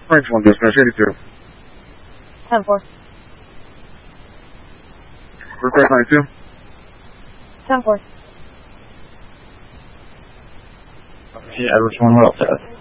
French 1 dispatch 82. 10-4. Request 92. 10-4. Yeah, Edwards 1, what else?